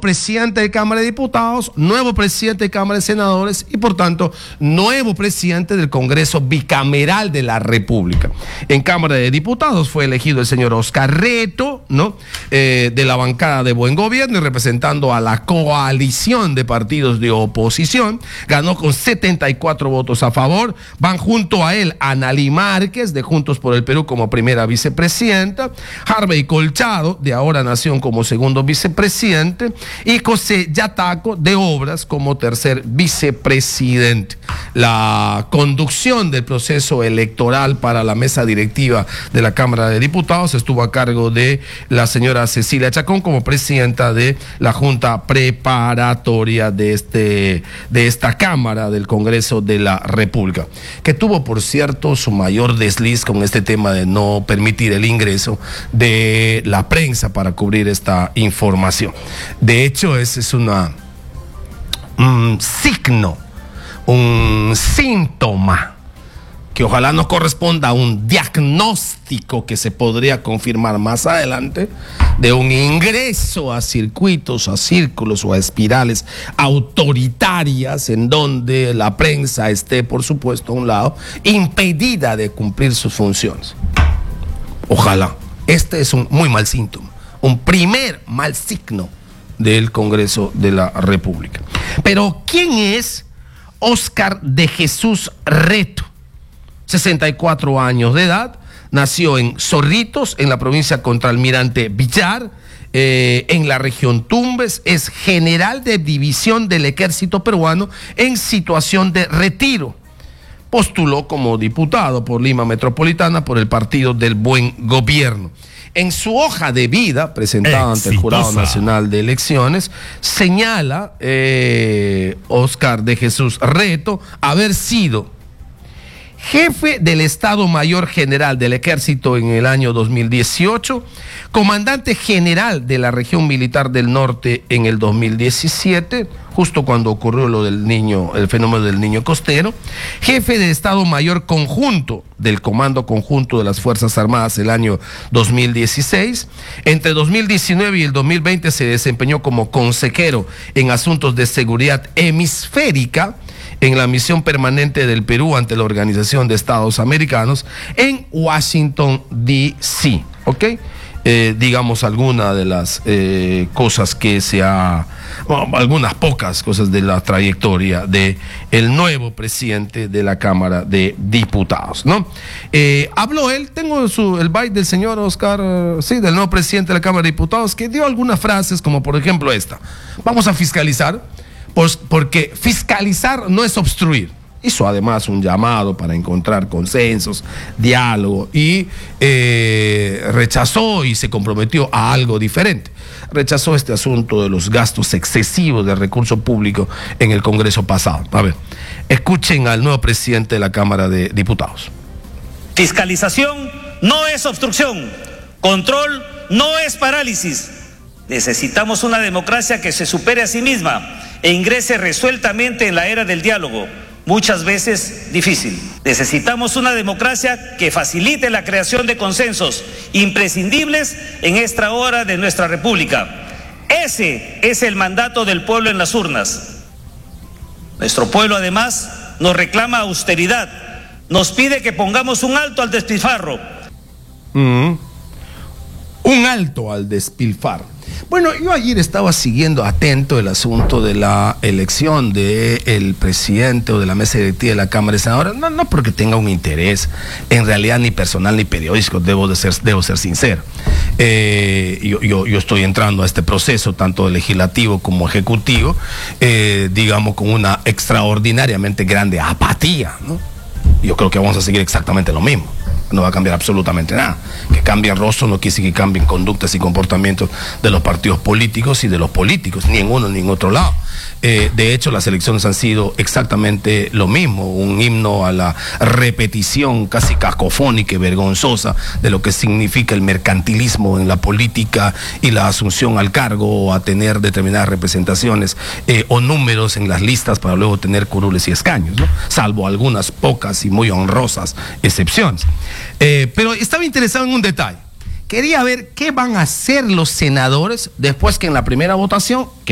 presidente de Cámara de Diputados, nuevo presidente de Cámara de Senadores y, por tanto, nuevo presidente del Congreso Bicameral de la República. En Cámara de Diputados fue elegido el señor Oscar Reto, ¿no? De la bancada de Buen Gobierno y representando a la coalición de partidos de oposición. Ganó con 74 votos a favor. Van junto a él Analí Márquez, de Juntos por el Perú, como primera vicepresidenta. Harvey Colchado, de Ahora Nación, como segundo vicepresidente. Y José Yataco, de Obras, como tercer vicepresidente. La conducción del proceso electoral para la mesa directiva de la Cámara de Diputados estuvo a cargo de la señora Cecilia Chacón como presidenta de la Junta Preparatoria de esta Cámara del Congreso de la República, que tuvo, por cierto, su mayor desliz con este tema de no permitir el ingreso de la prensa para cubrir esta información. De hecho, ese es un signo, un síntoma que ojalá no corresponda a un diagnóstico que se podría confirmar más adelante de un ingreso a circuitos, a círculos o a espirales autoritarias en donde la prensa esté, por supuesto, a un lado, impedida de cumplir sus funciones. Ojalá. Este es un muy mal síntoma, un primer mal signo del Congreso de la República. Pero ¿quién es Óscar de Jesús Reto? 64 años de edad, nació en Zorritos, en la provincia Contralmirante Villar, en la región Tumbes, es general de división del Ejército Peruano en situación de retiro. Postuló como diputado por Lima Metropolitana por el Partido del Buen Gobierno. En su hoja de vida, presentada ante el Jurado Nacional de Elecciones, señala Óscar de Jesús Reto haber sido jefe del Estado Mayor General del Ejército en el año 2018, comandante general de la región militar del norte en el 2017, justo cuando ocurrió lo del niño, el fenómeno del niño costero, jefe del Estado Mayor Conjunto del Comando Conjunto de las Fuerzas Armadas el año 2016. Entre 2019 y el 2020 se desempeñó como consejero en asuntos de seguridad hemisférica en la misión permanente del Perú ante la Organización de Estados Americanos en Washington, D.C. ¿Ok? Digamos alguna de las cosas que algunas pocas cosas de la trayectoria de el nuevo presidente de la Cámara de Diputados, ¿no? Habló él, tengo el byte del señor Óscar, sí, del nuevo presidente de la Cámara de Diputados, que dio algunas frases como por ejemplo esta: vamos a fiscalizar, porque fiscalizar no es obstruir. Hizo además un llamado para encontrar consensos, diálogo y rechazó y se comprometió a algo diferente. Rechazó este asunto de los gastos excesivos de recurso público en el Congreso pasado. A ver, escuchen al nuevo presidente de la Cámara de Diputados. Fiscalización no es obstrucción, control no es parálisis. Necesitamos una democracia que se supere a sí misma e ingrese resueltamente en la era del diálogo, muchas veces difícil. Necesitamos una democracia que facilite la creación de consensos imprescindibles en esta hora de nuestra República. Ese es el mandato del pueblo en las urnas. Nuestro pueblo además nos reclama austeridad, nos pide que pongamos un alto al despilfarro. Un alto al despilfarro. Bueno, yo ayer estaba siguiendo atento el asunto de la elección del presidente o de la mesa directiva de la Cámara de Senadores, no porque tenga un interés, en realidad ni personal ni periodístico, debo ser sincero. Yo estoy entrando a este proceso, tanto legislativo como ejecutivo, digamos, con una extraordinariamente grande apatía, ¿no? Yo creo que vamos a seguir exactamente lo mismo. No va a cambiar absolutamente nada. Que cambien rostros no quiere decir que cambien conductas y comportamientos de los partidos políticos y de los políticos, ni en uno ni en otro lado. De hecho, las elecciones han sido exactamente lo mismo, un himno a la repetición casi cacofónica y vergonzosa de lo que significa el mercantilismo en la política y la asunción al cargo o a tener determinadas representaciones o números en las listas para luego tener curules y escaños, ¿no? Salvo algunas pocas y muy honrosas excepciones. Pero estaba interesado en un detalle. Quería ver qué van a hacer los senadores después que en la primera votación, que